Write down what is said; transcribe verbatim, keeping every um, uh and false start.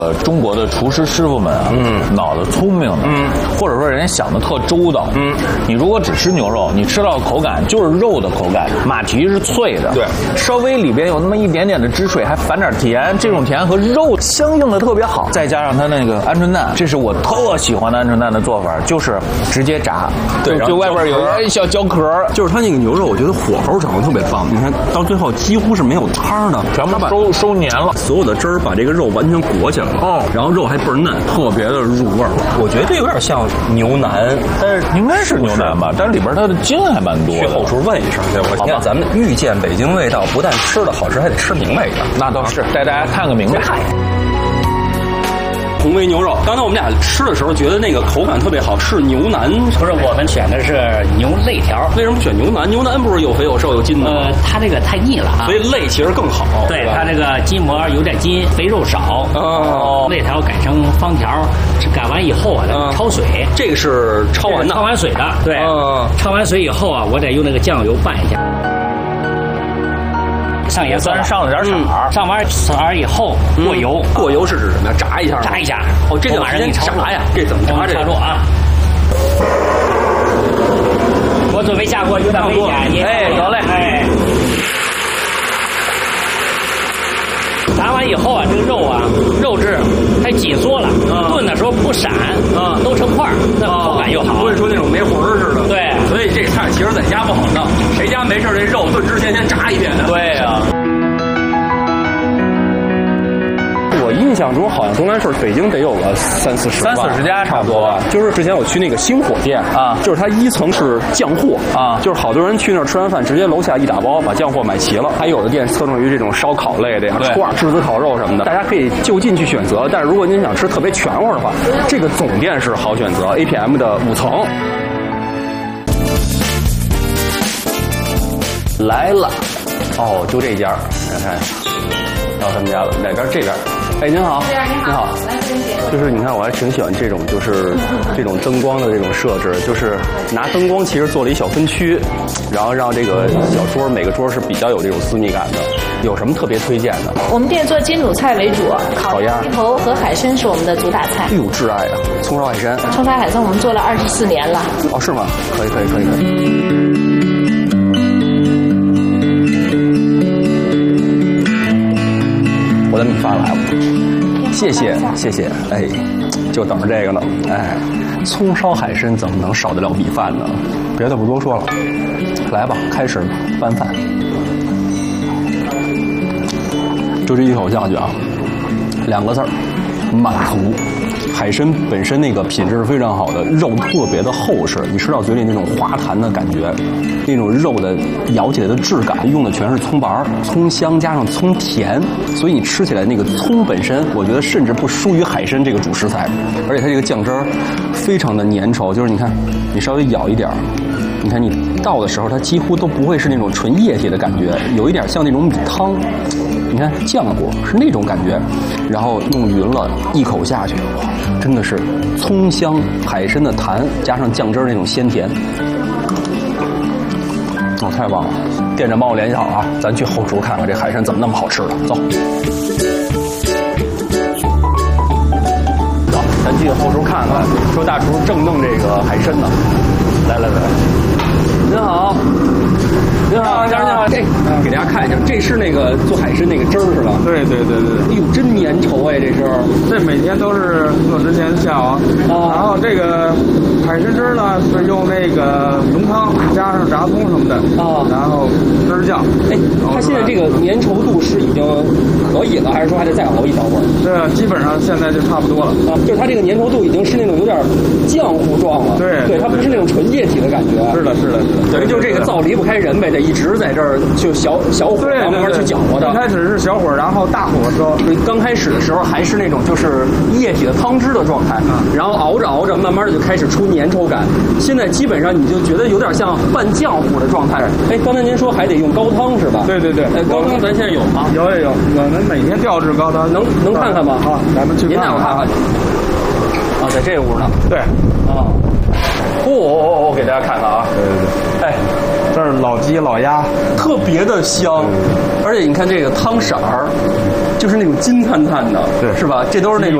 呃，中国的厨师师傅们啊，嗯，脑子聪明的，嗯，或者说人家想的特周到，嗯，你如果只吃牛肉，你吃到口感就是肉的口感，马蹄是脆的， 对， 稍微里边有那么一点点的汁水，还反点甜，这种甜和肉相应的特别好，再加上它那个鹌鹑蛋，这是我特喜欢的鹌鹑蛋的做法，就是直接炸， 对， 就外边有一小焦壳， 就是它那个牛肉，我觉得火候掌握特别棒，你看到最后几乎是没有汤的， 全部收收黏了， 所有的汁儿把这个肉完全裹起来了。哦，然后肉还倍儿嫩，特别的入味儿。我觉得这有点像牛腩，但是应该是牛腩吧，但是里边它的筋还蛮多的。 去后厨问一声，对我。你看咱们遇见北京味道，不但吃的好吃，还得吃明白一点。 那倒是，带大家看个明白。 红煨牛肉，刚才我们俩吃的时候觉得那个口感特别好，是牛腩。 不是，我们选的是牛肋条。 为什么选牛腩？牛腩不是有肥有瘦有筋的吗？ 呃，它这个太腻了啊， 所以肋其实更好。 对，它这个筋膜有点筋，肥肉少。哦，肋条改成方条，改完以后啊，再焯水。 这个是焯完的， 焯完水的。对，焯完水以后啊，我得用那个酱油拌一下。上颜色， 上了点色儿、 嗯，上完色儿以后过油， 嗯、过油是指什么呀？炸一下， 炸一下。 哦，这个马上给你炸呀，这怎么炸？这插入啊！我准备下锅，有点危险，你哎，得嘞， 哎。炸完以后啊，这个肉啊，肉质它紧缩了，嗯、炖的时候不散，啊、嗯，都成块儿，那口感又好， 不会说那种没魂儿似的。 对， 所以这菜其实在家不好弄，谁家没事这肉炖之前先炸一遍呢？ 对啊。 我印象中好像东南顺北京得有个三四十三四十家差不多吧。 就是之前我去那个星火店啊，就是它一层是酱货啊，就是好多人去那儿吃完饭直接楼下一打包把酱货买齐了。还有的店侧重于这种烧烤类的呀、串、炙子烤肉什么的，大家可以就近去选择。但是如果您想吃特别全乎的话，这个总店是好选择 ，A P M 的五层。来了，哦，就这家，你看，到他们家了，哪边这边？哎，您好， 这样您好， 您好， 来这边点。 就是你看，我还挺喜欢这种，就是这种灯光的这种设置，就是拿灯光其实做了一小分区，然后让这个小桌每个桌是比较有这种私密感的。有什么特别推荐的？ 我们店做金主菜为主， 烤鸭、 鸡头和海参是我们的主打菜。 哎呦，挚爱啊！葱烧海参， 葱烧海参我们做了二十四年了。 哦，是吗？可以，可以，可以，可以。我的米饭来了，谢谢谢谢，哎，就等着这个呢，哎，葱烧海参怎么能少得了米饭呢？别的不多说了，来吧，开始拌饭，就这一口下去啊，两个字儿，满足。海参本身那个品质是非常好的，肉特别的厚实，你吃到嘴里那种滑弹的感觉，那种肉的咬起来的质感，用的全是葱白、葱香加上葱甜，所以你吃起来那个葱本身，我觉得甚至不输于海参这个主食材，而且它这个酱汁儿非常的粘稠，就是你看，你稍微咬一点儿，你看你倒的时候，它几乎都不会是那种纯液体的感觉，有一点像那种米汤。你看酱过是那种感觉，然后弄匀了，一口下去，哇，真的是葱香海参的弹，加上酱汁那种鲜甜，哦，太棒了！店长帮我联系好啊，咱去后厨看看这海参怎么那么好吃了。走，走，咱去后厨看看，说大厨正弄这个海参呢。来来来，您好。您好，先生您好，这给大家看一下，这是那个做海参那个汁儿是吧？ 对对对对。 哎呦，真粘稠哎，这是。 这每天都是做之前下啊。然后这个海参汁呢是用那个浓汤加上炸葱什么的啊，然后汁儿酱。 哎，它现在这个粘稠度是已经可以了，还是说还得再熬一小会儿？ 这基本上现在就差不多了啊，就是它这个粘稠度已经是那种有点浆糊状了。 对对，它不是那种纯液体的感觉。 是的，是的，是的。 等于就这个灶离不开人呗，得一直在这儿就小小火慢慢去搅和的。 一开始是小火，然后大火烧。 刚开始的时候还是那种就是液体的汤汁的状态，然后熬着熬着，慢慢的就开始出粘稠感。现在基本上你就觉得有点像半浆糊的状态。哎，刚才您说还得用高汤是吧？ 对对对。 哎，高汤咱现在有吗？ 有有有，我们每天调制高汤， 能能看看吗？ 啊，咱们去您带我看看去。啊，在这屋呢。 对。 啊。哦哦哦，给大家看看啊。 对对对。 哎。 这是老鸡老鸭， 特别的香，而且你看这个汤色儿， 就是那种金灿灿的， 对是吧？这都是那种。